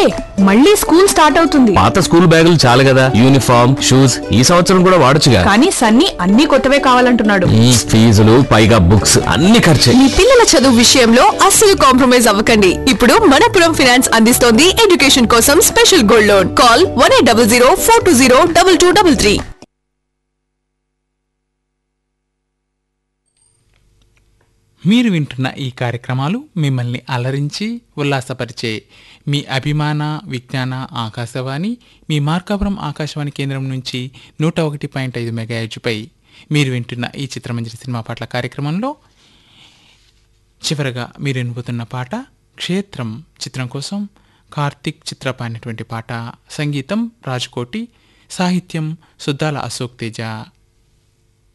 మళ్ళీ school start అవుతుంది. పాత స్కూల్ బ్యాగులు చాలు కదా, యూనిఫామ్ షూస్ ఈ సంవత్సరం కూడా వాడొచ్చుగా. కానీ సన్నీ అన్ని కొత్తవే కావాలంటున్నాడు. ఫీజులు పైగా బుక్స్ అన్ని ఖర్చే. మీ పిల్లల చదువు విషయంలో అస్సలు కాంప్రమైజ్ అవ్వకండి. ఇప్పుడు మనపురం ఫైనాన్స్ అందిస్తోంది ఎడ్యుకేషన్ కోసం స్పెషల్ గోల్డ్ లోన్. కాల్ 1800 420 2233. మీరు వింటున్న ఈ కార్యక్రమాలు మిమ్మల్ని అలరించి ఉల్లాసపరిచే మీ అభిమాన విజ్ఞాన ఆకాశవాణి, మీ మార్కాపురం ఆకాశవాణి కేంద్రం నుంచి 101.5 మెగాహెర్ట్జ్పై మీరు వింటున్న ఈ చిత్రమంజరి సినిమా పాటల కార్యక్రమంలో చివరగా మీరు వినబోతున్న పాట క్షేత్రం చిత్రం కోసం కార్తిక్ చిత్ర పాడినటువంటి పాట. సంగీతం రాజ్కోటి, సాహిత్యం సుద్దాల అశోక్ తేజ.